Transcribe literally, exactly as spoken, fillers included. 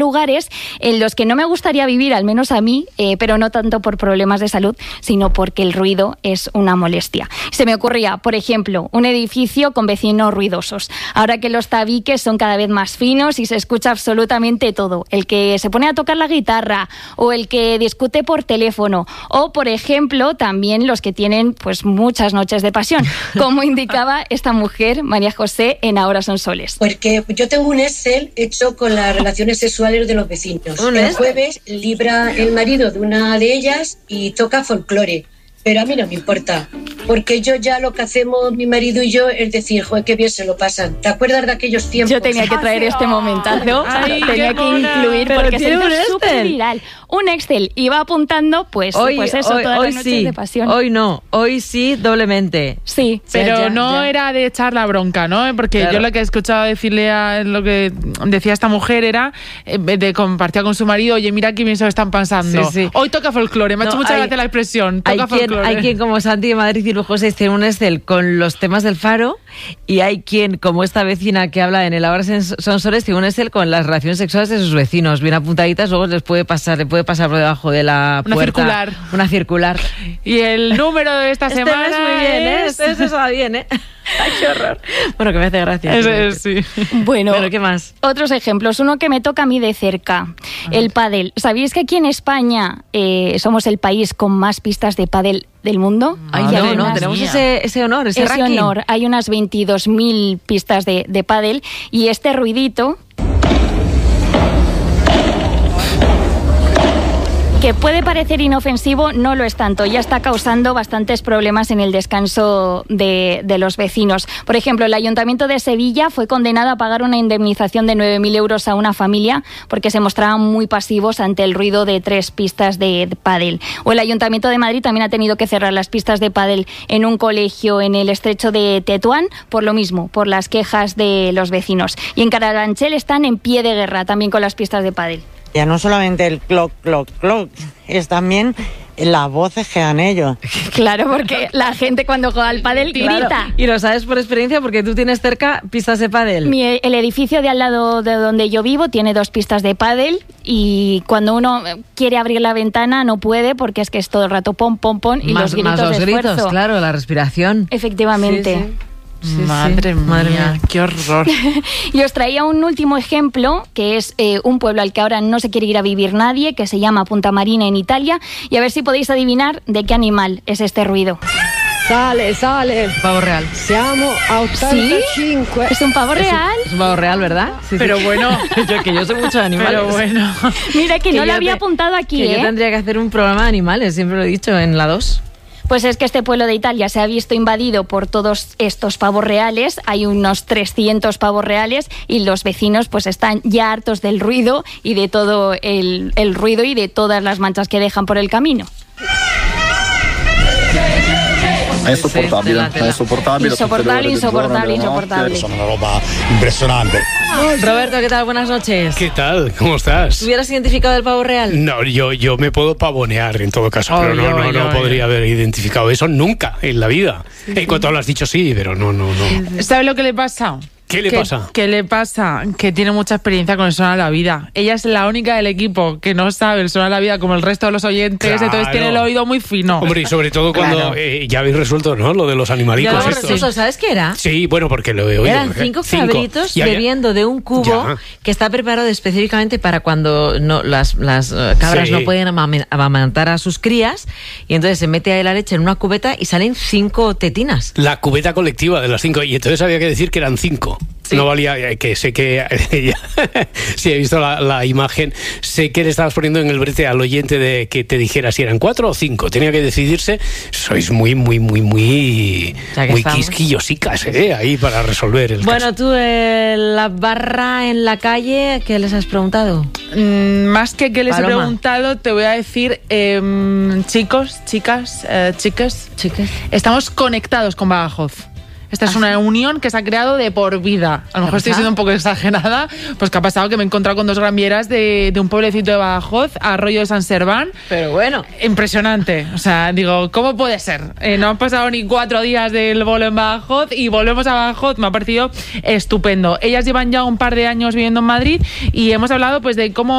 lugares en los que no me gustaría vivir, al menos a mí, eh, pero no tanto por problemas de salud, sino porque el ruido es una molestia. Se me ocurría, por ejemplo, un edificio con vecinos ruidosos. Ahora que los tabiques son cada vez más finos y se escucha absolutamente todo. El que se pone a tocar la guitarra o el que discute por teléfono o, por ejemplo, también los que tienen pues muchas noches de pasión, como indicaba esta mujer, María José, en Ahora son soles. Porque yo tengo un Excel hecho con las relaciones sexuales de los vecinos. El jueves libra el marido de una de ellas y toca folclore. Pero a mí no me importa, porque yo ya lo que hacemos mi marido y yo es decir, joder, qué bien se lo pasan. ¿Te acuerdas de aquellos tiempos? Yo tenía que traer este momentazo, Ay, tenía que incluir Pero porque se hizo súper Excel. viral. Un Excel iba apuntando, pues, Hoy, pues eso, hoy, todas hoy las noches sí, de pasión. Hoy no, hoy sí, doblemente. Sí. Pero ya, no ya. era de echar la bronca, ¿no? Porque Claro. yo lo que he escuchado decirle a lo que decía esta mujer era eh, de compartir con su marido, oye, mira qué bien se lo están pasando. Sí, sí. Hoy toca folclore, me ha No, hecho mucha hay- gracia la expresión, Hay toca quien, folclore. hay quien como Santi de Madrid y Lujosa dice un Excel con los temas del Faro y hay quien, como esta vecina que habla en el Ahora son soles, tiene un Excel con las relaciones sexuales de sus vecinos, bien apuntaditas, luego les puede pasar, le puede pasar por debajo de la Una puerta. circular. Una circular. Y el número de esta Este semana mes muy bien, ¿eh? es... Este, este se va bien, ¿eh? Ay, qué horror. Bueno, que me hace gracia. Ese es, sí. Bueno, Bueno, ¿qué más? otros ejemplos. Uno que me toca a mí de cerca, el pádel. ¿Sabéis que aquí en España eh, somos el país con más pistas de pádel del mundo? Ay, Y no, hay no, unas- tenemos ese, ese honor, ese, ese ranking. honor. Hay unas veintidós mil pistas de, de pádel y este ruidito, que puede parecer inofensivo, no lo es tanto. Ya está causando bastantes problemas en el descanso de, de los vecinos. Por ejemplo, el Ayuntamiento de Sevilla fue condenado a pagar una indemnización de nueve mil euros a una familia porque se mostraban muy pasivos ante el ruido de tres pistas de, de pádel. O el Ayuntamiento de Madrid también ha tenido que cerrar las pistas de pádel en un colegio en el estrecho de Tetuán por lo mismo, por las quejas de los vecinos. Y en Carabanchel están en pie de guerra también con las pistas de pádel. Ya no solamente el clock, clock, clock, es también las voces que dan ellos. Claro, porque la gente cuando juega al pádel grita. Claro. Y lo sabes por experiencia porque tú tienes cerca pistas de pádel. Mi, el edificio de al lado de donde yo vivo tiene dos pistas de pádel y cuando uno quiere abrir la ventana no puede porque es que es todo el rato pom, pom, pom y más, los gritos más los de gritos, esfuerzo. claro, la respiración. Efectivamente. Sí, sí. Sí, madre, sí. mía, Madre mía, qué horror. Y os traía un último ejemplo, que es eh, un pueblo al que ahora no se quiere ir a vivir nadie, que se llama Punta Marina en Italia, y a ver si podéis adivinar de qué animal es este ruido. Sale, sale. Pavo real. Siamo a ochtantacinque. ¿Es un pavo real? Es un pavo real, ¿verdad? Sí, Pero sí. bueno. yo, que yo sé mucho de animales. Pero bueno. Mira que, Que no lo yo había te- apuntado aquí, que ¿eh? yo tendría que hacer un programa de animales, siempre lo he dicho, en la dos. Pues es que este pueblo de Italia se ha visto invadido por todos estos pavos reales, hay unos trescientos pavos reales y los vecinos pues están ya hartos del ruido y de todo el, el ruido y de todas las manchas que dejan por el camino. È insopportabile, Tela, tela. è insopportabile. Insoportable, insoportable, insoportable. Sono una roba impresionante. Roberto, ¿qué tal? Buenas noches. ¿Qué tal? ¿Cómo estás? ¿Hubieras identificado el pavo real? No, yo, yo me puedo pavonear en todo caso, Ay, pero no, no, ay, no ay. podría haber identificado eso nunca en la vida. En cuanto lo has dicho, sí, pero no, no, no. ¿Sabes lo que le pasa? ¿Qué le ¿Qué- pasa? ¿Qué le pasa? Que tiene mucha experiencia con el Sona la Vida. Ella es la única del equipo que no sabe el Sona la Vida como el resto de los oyentes, Claro. entonces tiene el oído muy fino. Hombre, y sobre todo cuando Claro. eh, ya habéis resuelto, ¿no? Lo de los animalicos Ya lo hemos estos. resuelto. ¿Sabes qué era? Sí, bueno, porque lo he oído. Eran porque- cinco cabritos Ya, ya. bebiendo de un cubo Ya. que está preparado específicamente para cuando no, las, las eh, cabras Sí. no pueden amame- amamantar a sus crías y entonces se mete ahí la leche en una cubeta y salen cinco tetinas. La cubeta colectiva de las cinco. Y entonces había que decir que eran cinco. Sí. No valía, eh, que sé que ella, sí he visto la, la imagen, sé que le estabas poniendo en el brete al oyente de que te dijera si eran cuatro o cinco. Tenía que decidirse. Sois muy, muy, muy, muy, Ya que muy estamos. quisquillosicas, ¿eh? Ahí para resolver el Bueno, caso. tú, eh, la barra en la calle, ¿qué les has preguntado? Mm, más que que les he Paloma. preguntado, te voy a decir, em, chicos, chicas, eh, chicas, Chicas. estamos conectados con Badajoz. Esta es una unión que se ha creado de por vida. A lo mejor estoy siendo un poco exagerada, pues que ha pasado que me he encontrado con dos granvieras de, de un pueblecito de Badajoz, Arroyo de San Serván. Pero bueno. Impresionante. O sea, digo, ¿cómo puede ser? Eh, no han pasado ni cuatro días del bolo en Badajoz y volvemos a Badajoz. Me ha parecido estupendo. Ellas llevan ya un par de años viviendo en Madrid y hemos hablado pues de cómo